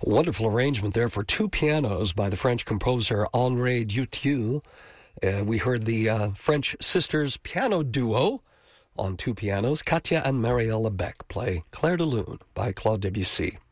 Wonderful arrangement there for two pianos by the French composer Henri Dutilleux. We heard the French sisters piano duo on two pianos. Katja and Marielle Beck play Clair de Lune by Claude Debussy.